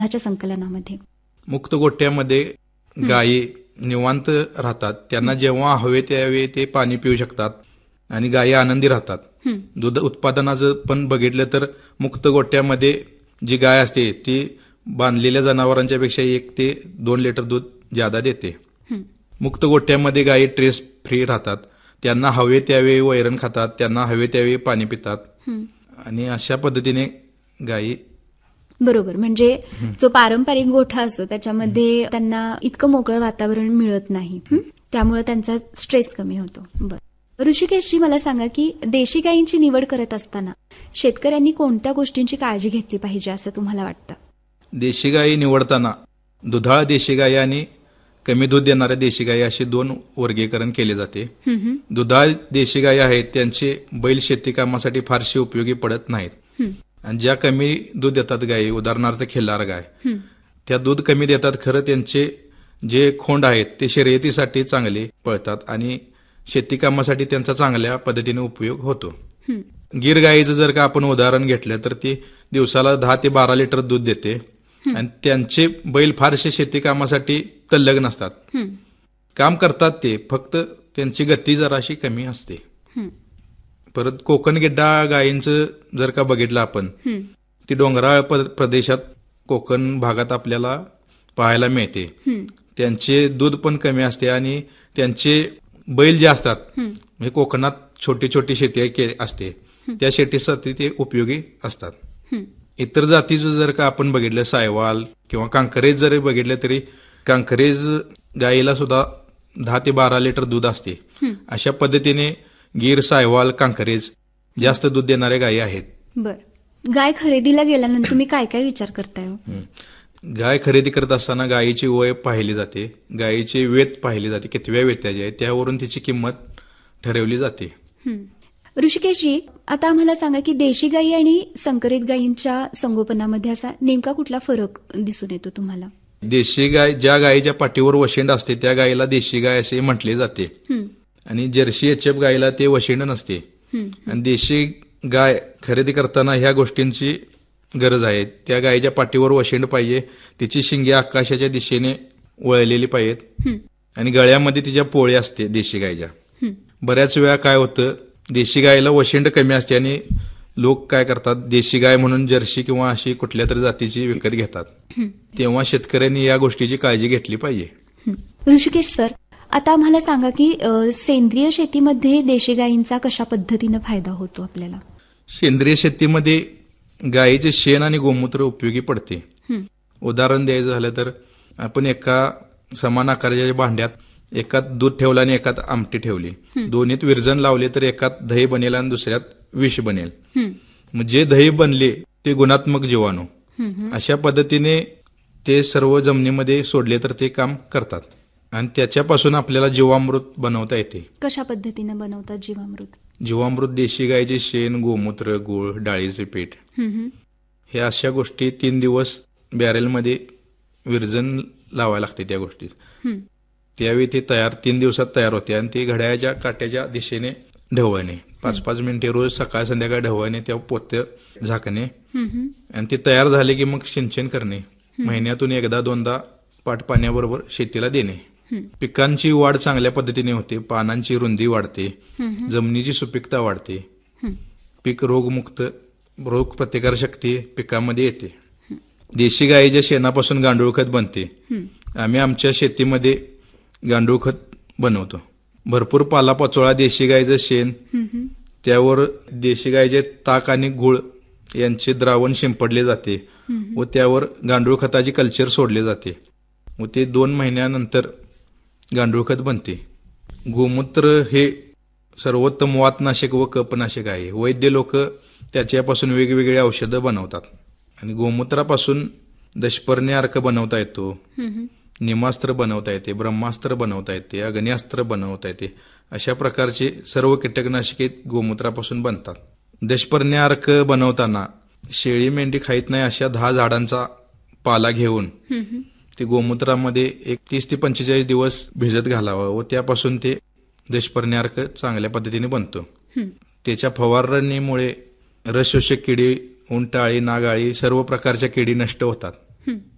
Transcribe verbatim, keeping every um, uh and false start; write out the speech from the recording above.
ह्याच्या संकलनामध्ये? मुक्त गोठ्यामध्ये गायी निवांत राहतात. त्यांना जेव्हा हवे त्यावेळी ते पाणी पिऊ शकतात आणि गायी आनंदी राहतात. दूध उत्पादनाचं पण बघितलं तर मुक्त गोठ्यामध्ये जी गाय असते ती बांधलेल्या जनावरांच्या पेक्षा एक ते दोन लिटर दूध ज्यादा देते. मुक्त गोठ्यामध्ये गायी स्ट्रेस फ्री राहतात. त्यांना हवे त्यावेळी वैरण खातात, त्यांना हवे त्यावेळी पाणी पितात आणि अशा पद्धतीने गायी. बरोबर. म्हणजे जो पारंपरिक गोठा असतो त्याच्यामध्ये त्यांना इतकं मोकळं वातावरण मिळत नाही, त्यामुळे त्यांचा स्ट्रेस कमी होतो. बरं, ऋषिकेशजी मला सांगा की देशी गायींची निवड करत असताना शेतकऱ्यांनी कोणत्या गोष्टींची काळजी घेतली पाहिजे असं तुम्हाला वाटतं? देशी गायी निवडताना दुधाळ देशी गायी आणि कमी दूध देणाऱ्या देशी गायी असे दोन वर्गीकरण केले जाते. दुधाळ देशी गायी आहेत त्यांचे बैल शेती कामासाठी फारशी उपयोगी पडत नाहीत आणि ज्या कमी दूध देतात गायी, उदाहरणार्थ खिल्लार गाय, त्या दूध कमी देतात. खरं त्यांचे जे खोंड आहेत ते शर्यतीसाठी चांगले पळतात आणि शेती कामासाठी त्यांचा चांगल्या पद्धतीने उपयोग होतो. गीर गायीचं जर का आपण उदाहरण घेतलं तर ती दिवसाला दहा ते बारा लिटर दूध देते आणि त्यांचे बैल फारसे शेती कामासाठी तल्लग नसतात. काम करतात ते, फक्त त्यांची गती जराशी कमी असते. परत कोकण गिड्डा गायींचं जर का बघितलं आपण, ती डोंगराळ प्रदेशात कोकण भागात आपल्याला पाहायला मिळते. त्यांचे दूध पण कमी असते आणि त्यांचे बैल जे असतात म्हणजे कोकणात छोटी छोटी शेती असते त्या शेतीसाठी ते उपयोगी असतात. इतर जातीचं जर का आपण बघितलं, सायवाल किंवा कांकरेज जरी बघितलं तरी कांकरेज गायीला सुद्धा दहा ते बारा लिटर दूध असते. अशा पद्धतीने गीर, सायवाल, कांकरेज जास्त दूध देणाऱ्या गायी आहेत. बर, गाय खरेदीला गेल्यानंतर तुम्ही काय काय विचार करताय? गाय खरेदी करत असताना गायीची वय पाहिली जाते, गायीचे वेत पाहिले जाते, कितव्या वेत्याचे आहे त्यावरून तिची किंमत ठरवली जाते. ऋषिकेशजी, आता आम्हाला सांगा की देशी गायी आणि संकरित गायींच्या संगोपनामध्ये असा नेमका कुठला फरक दिसून येतो तुम्हाला? देशी गाय, ज्या गायीच्या पाठीवर वशिंड असते त्या गायीला देशी गाय असे म्हटले जाते आणि जर्सी एचएफ गायीला ते वशिंड नसते. आणि देशी गाय खरेदी करताना ह्या गोष्टींची गरज आहे. त्या गायीच्या पाठीवर वशिंड पाहिजे, तिची शिंगे आकाशाच्या दिशेने वळलेली पाहिजेत आणि गळ्यामध्ये तिच्या पोळे असते देशी गायच्या. बऱ्याच वेळा काय होतं, देशी गायला वशिंड कमी असते आणि लोक काय करतात, देशी गाय म्हणून जर्सी किंवा अशी कुठल्या तरी जातीची विकत घेतात. तेव्हा शेतकऱ्यांनी या गोष्टीची काळजी घेतली पाहिजे. ऋषिकेश सर, आता आम्हाला सांगा की सेंद्रिय शेतीमध्ये देशी गायींचा कशा पद्धतीने फायदा होतो आपल्याला? सेंद्रिय शेतीमध्ये गायीचे शेण आणि गोमूत्र उपयोगी पडते. उदाहरण द्यायचं झालं तर आपण एका समान आकाराच्या भांड्यात एकात दूध ठेवलं आणि एकात आमटी ठेवली, दोन्हीत विरजण लावले तर एकात दही बनेल आणि दुसऱ्यात विष बनेल. मग जे दही बनले ते गुणात्मक जीवाणू, अशा पद्धतीने ते सर्व जमिनीमध्ये सोडले तर ते काम करतात आणि त्याच्यापासून आपल्याला जीवामृत बनवता येते. कशा पद्धतीने बनवतात जीवामृत? जीवामृत देशी गायचे शेण, गोमूत्र, गुळ, डाळीचे पीठ, हे अशा गोष्टी तीन दिवस बॅरेलमध्ये विरजण लावायला लागते. त्या गोष्टीत त्यावेळी ते तयार तीन दिवसात तयार होते आणि ते घड्याळ्याच्या काट्याच्या दिशेने ढवळणे, पाच पाच मिनिटे रोज सकाळ संध्याकाळ ढवळणे, त्या पोत्य झाकणे आणि ते तयार झाले की मग सिंचन करणे. महिन्यातून एकदा दोनदा पाट पाण्याबरोबर शेतीला देणे. पिकांची वाढ चांगल्या पद्धतीने होते, पानांची रुंदी वाढते, जमिनीची सुपीकता वाढते, पीक रोगमुक्त, रोग प्रतिकार शक्ती पिकामध्ये येते. देशी गायीच्या शेणापासून गांडूळ खत बनते. आम्ही आमच्या शेतीमध्ये गांडूळ खत बनवतो. भरपूर पालापाचोळा देशी गायीचं शेण, त्यावर देशी गायीचे ताक आणि गुळ यांचे द्रावण शिंपडले जाते व त्यावर गांडूळ खताची कल्चर सोडले जाते व ते दोन महिन्यानंतर गांडूळ खत बनते. गोमूत्र हे सर्वोत्तम वातनाशक व कपनाशक आहे. वैद्य लोक त्याच्यापासून वेगवेगळी औषधं बनवतात आणि गोमूत्रापासून दशपर्णी अर्क बनवता येतो, निमास्त्र बनवता येते, ब्रह्मास्त्र बनवता येते, अग्न्यास्त्र बनवता येते. अशा प्रकारचे सर्व कीटकनाशके गोमूत्रापासून बनतात. दशपर्णी अर्क बनवताना शेळी मेंढी खाईत नाही अशा दहा झाडांचा पाला घेऊन ते गोमूत्रामध्ये एक तीस ते पंचेचाळीस दिवस भिजत घालावा व त्यापासून ते दशपर्णी अर्क चांगल्या पद्धतीने बनतो. त्याच्या फवारणीमुळे रस शोषक किडी, उंटाळी, नागाळी सर्व प्रकारच्या किडी नष्ट होतात.